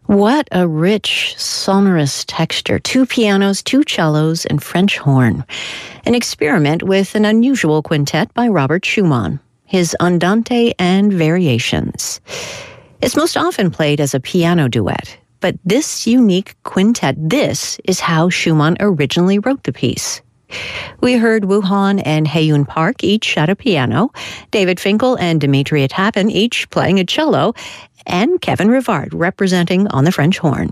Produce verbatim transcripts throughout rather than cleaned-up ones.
What a rich, sonorous texture. Two pianos, two cellos, and French horn. An experiment with an unusual quintet by Robert Schumann, his Andante and Variations. It's most often played as a piano duet, but this unique quintet, this is how Schumann originally wrote the piece. We heard Woo Han and Hae-Yoon Park each at a piano, David Finkel and Demetria Tappan each playing a cello, and Kevin Rivard representing on the French horn.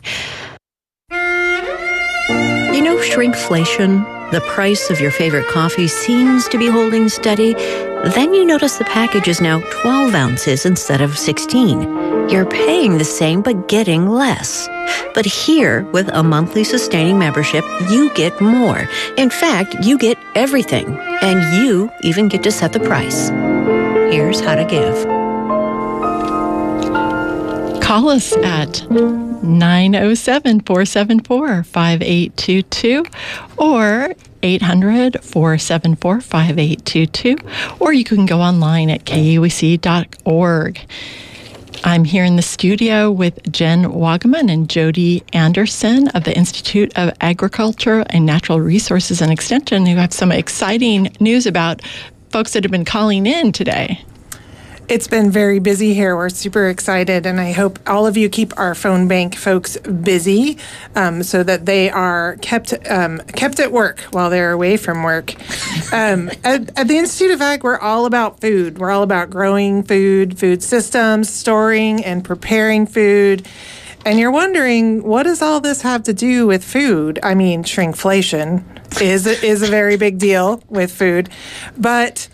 You know shrinkflation? The price of your favorite coffee seems to be holding steady. Then you notice the package is now twelve ounces instead of sixteen. You're paying the same but getting less. But here, with a monthly sustaining membership, you get more. In fact, you get everything. And you even get to set the price. Here's how to give. Call us at nine oh seven, four seven four, five eight two two or eight hundred, four seven four, five eight two two, or you can go online at K U A C dot org. I'm here in the studio with Jen Wagaman and Jody Anderson of the Institute of Agriculture and Natural Resources and Extension, who have some exciting news about folks that have been calling in today. It's been very busy here. We're super excited, and I hope all of you keep our phone bank folks busy um, so that they are kept um, kept at work while they're away from work. Um, at, at the Institute of Ag, we're all about food. We're all about growing food, food systems, storing and preparing food. And you're wondering, what does all this have to do with food? I mean, shrinkflation is is a very big deal with food, but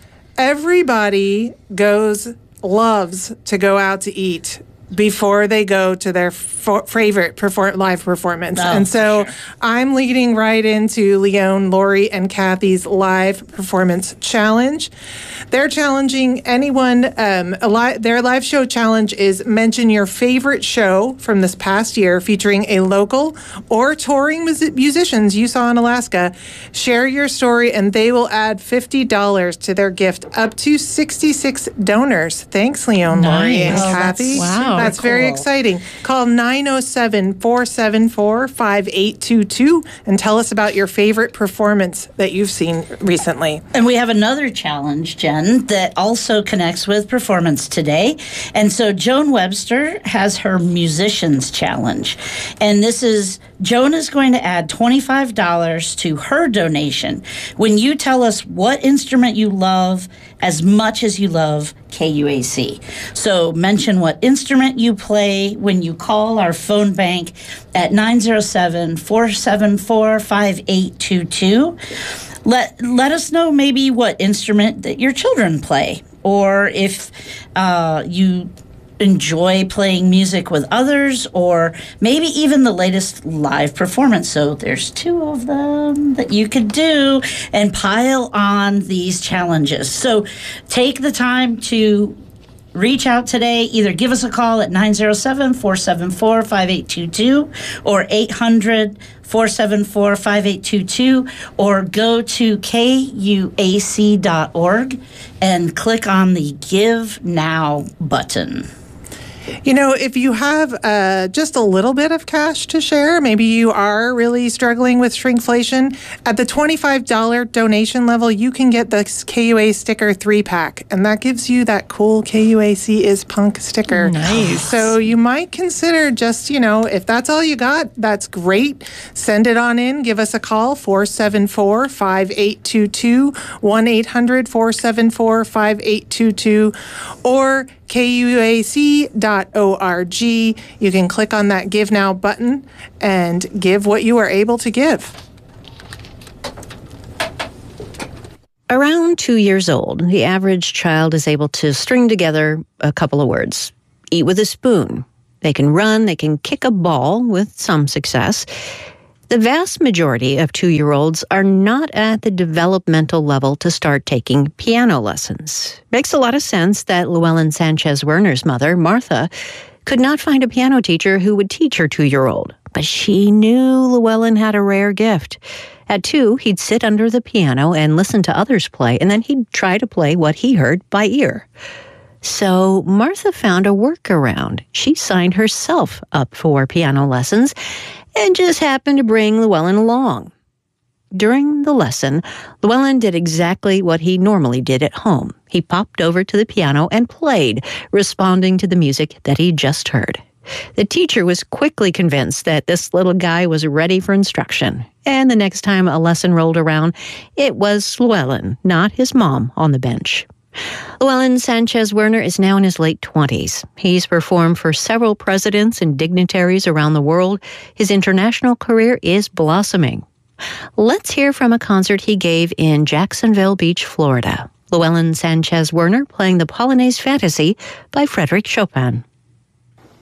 everybody goes. loves to go out to eat before they go to their f- favorite perform- live performance. Oh, and so sure. I'm leading right into Leon, Lori, and Kathy's live performance challenge. They're challenging anyone. Um, a li- their live show challenge is mention your favorite show from this past year featuring a local or touring mus- musicians you saw in Alaska. Share your story, and they will add fifty dollars to their gift, up to sixty-six donors. Thanks, Leon, nice. Lori, and oh, Kathy. That's, wow. That's cool. very exciting. Call nine oh seven, four seven four, five eight two two and tell us about your favorite performance that you've seen recently. And we have another challenge, Jen, that also connects with Performance Today. And so Joan Webster has her Musicians Challenge. And this is, Joan is going to add twenty-five dollars to her donation when you tell us what instrument you love as much as you love K U A C. So mention what instrument you play when you call our phone bank at nine oh seven, four seven four, five eight two two. Let let us know maybe what instrument that your children play, or if uh, you enjoy playing music with others, or maybe even the latest live performance. So there's two of them that you could do and pile on these challenges. So take the time to reach out today. Either give us a call at nine oh seven, four seven four, five eight two two or eight hundred, four seven four, five eight two two, or go to K U A C dot org and click on the Give Now button. You know, if you have uh, just a little bit of cash to share, maybe you are really struggling with shrinkflation, at the twenty-five dollars donation level, you can get the K U A sticker three-pack, and that gives you that cool K U A C is punk sticker. Nice. So you might consider just, you know, if that's all you got, that's great. Send it on in. Give us a call, four seven four, five eight two two, one eight hundred, four seven four, five eight two two, or K U A C dot org. You can click on that Give Now button and give what you are able to give. Around two years old, the average child is able to string together a couple of words. Eat with a spoon. They can run, they can kick a ball with some success. The vast majority of two-year-olds are not at the developmental level to start taking piano lessons. Makes a lot of sense that Llewellyn Sanchez Werner's mother, Martha, could not find a piano teacher who would teach her two-year-old. But she knew Llewellyn had a rare gift. At two, he'd sit under the piano and listen to others play, and then he'd try to play what he heard by ear. So Martha found a workaround. She signed herself up for piano lessons and just happened to bring Llewellyn along. During the lesson, Llewellyn did exactly what he normally did at home. He popped over to the piano and played, responding to the music that he just heard. The teacher was quickly convinced that this little guy was ready for instruction, and the next time a lesson rolled around, it was Llewellyn, not his mom, on the bench. Llewellyn Sanchez Werner is now in his late twenties. He's performed for several presidents and dignitaries around the world. His international career is blossoming. Let's hear from a concert he gave in Jacksonville Beach, Florida. Llewellyn Sanchez Werner playing the Polonaise Fantasy by Frédéric Chopin.